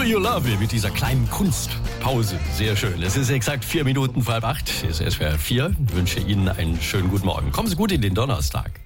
You Love Me mit dieser kleinen Kunstpause. Sehr schön. Es ist exakt 4 Minuten vor halb 8. Hier ist SWR 4. Ich wünsche Ihnen einen schönen guten Morgen. Kommen Sie gut in den Donnerstag.